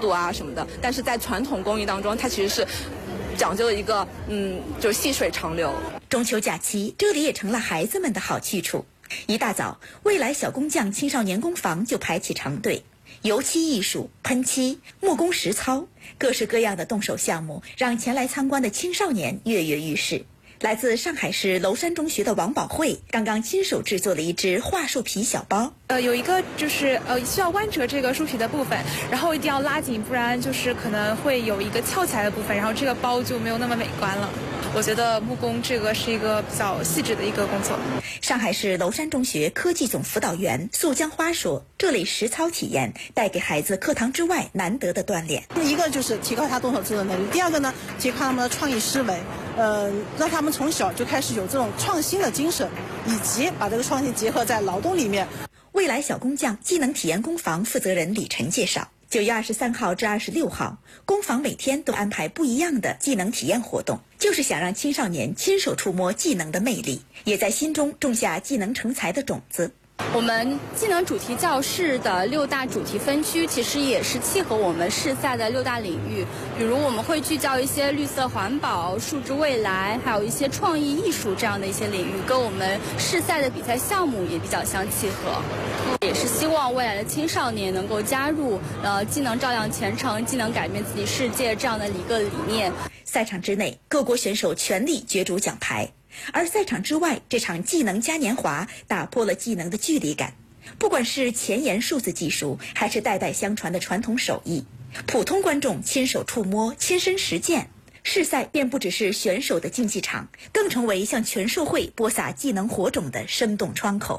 度啊什么的。但是在传统工艺当中，它其实是讲究了一个就是细水长流。 中秋假期，这里也成了孩子们的好去处。一大早，未来小工匠青少年工坊就排起长队。油漆艺术、喷漆、木工实操，各式各样的动手项目，让前来参观的青少年跃跃欲试。来自上海市娄山中学的王宝慧刚刚亲手制作了一只桦树皮小包。 有一个就是需要弯折这个树皮的部分，然后一定要拉紧，不然就是可能会有一个翘起来的部分，然后这个包就没有那么美观了。我觉得木工这个是一个比较细致的一个工作。 上海市娄山中学科技总辅导员素江花说，这类实操体验带给孩子课堂之外难得的锻炼。 一个就是提高他动手制作能力，第二个呢，提高他们的创意思维，让他们从小就开始有这种创新的精神，以及把这个创新结合在劳动里面。 未来小工匠技能体验工坊负责人李晨介绍，9月23号至26号，工坊每天都安排不一样的技能体验活动，就是想让青少年亲手触摸技能的魅力，也在心中种下技能成才的种子。 我们技能主题教室的6大主题分区，其实也是契合我们市赛的6大领域。比如我们会聚焦一些绿色环保、数字未来，还有一些创意艺术这样的一些领域，跟我们市赛的比赛项目也比较相契合。也是希望未来的青少年能够加入技能照亮前程、技能改变自己世界这样的一个理念。 赛场之内，各国选手全力角逐奖牌。而赛场之外，这场技能嘉年华打破了技能的距离感。不管是前沿数字技术，还是代代相传的传统手艺，普通观众亲手触摸、亲身实践，市赛便不只是选手的竞技场，更成为向全社会播撒技能火种的生动窗口。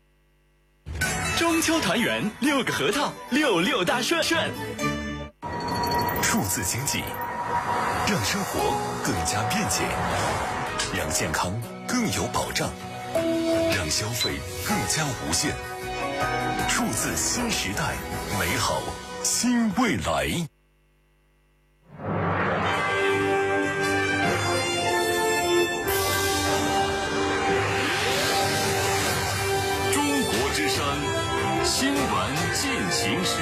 中秋团圆，6个核桃，66大顺。 数字经济让生活更加便捷，让健康更有保障，让消费更加无限。数字新时代，美好新未来。 中国之声新闻进行时。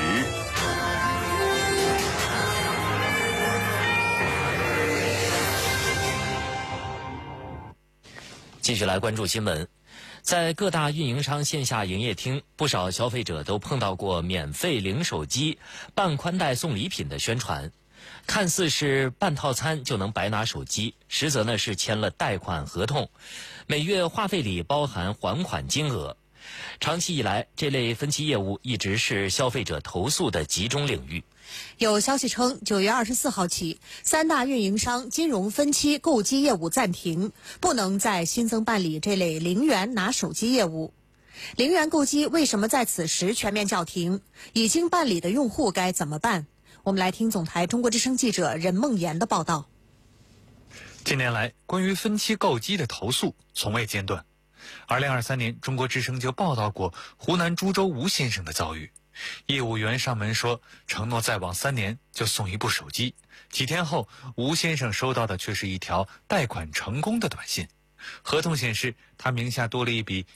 继续来关注新闻，在各大运营商线下营业厅，不少消费者都碰到过免费领手机、办宽带送礼品的宣传，看似是办套餐就能白拿手机，实则呢是签了贷款合同，每月话费里包含还款金额。长期以来，这类分期业务一直是消费者投诉的集中领域。 有消息称，9月24号起，3大运营商金融分期购机业务暂停，不能再新增办理这类零元拿手机业务。零元购机为什么在此时全面叫停？已经办理的用户该怎么办？我们来听总台中国之声记者任梦妍的报道。 近年来，关于分期购机的投诉从未间断。2023年，中国之声就报道过湖南株洲吴先生的遭遇。业务员上门说，承诺再往3年就送一部手机。几天后，吴先生收到的却是一条贷款成功的短信。合同显示，他名下多了一笔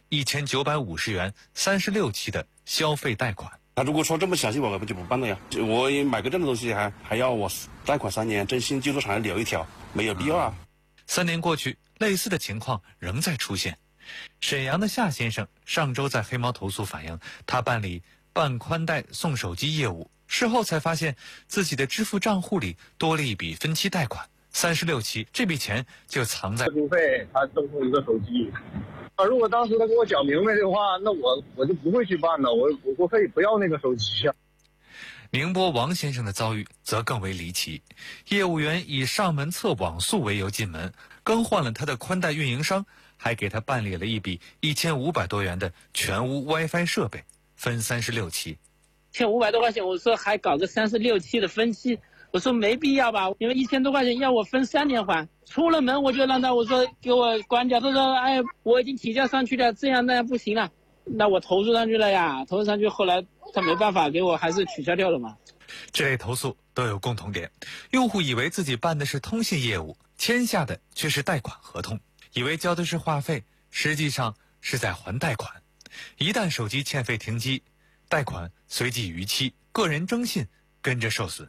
1950元36期的消费贷款。 他如果说这么详细，我就不办了呀。我买个这种东西还要我贷款3年，征信记录上还留一条，没有必要啊。 3年过去，类似的情况仍在出现。沈阳的夏先生上周在黑猫投诉反映，他办理办宽带送手机业务，事后才发现自己的支付账户里多了一笔分期贷款，36期，这笔钱就藏在路费，他赠送一个手机。如果当时他给我讲明白的话，那我就不会去办了，我可以不要那个手机啊。 宁波王先生的遭遇则更为离奇，业务员以上门测网速为由进门，更换了他的宽带运营商，还给他办理了一笔1500多元的全屋 WiFi 设备，分36期。 1500多块钱，我说还搞个36期的分期，我说没必要吧，因为1000多块钱要我分3年还。出了门我就让他，我说给我关掉，他说哎，我已经提交上去了，这样那样不行了。那我投诉上去了呀，投诉上去后来他没办法给我还是取消掉了嘛。 这类投诉都有共同点，用户以为自己办的是通信业务，签下的却是贷款合同，以为交的是话费，实际上是在还贷款。一旦手机欠费停机，贷款随即逾期，个人征信跟着受损。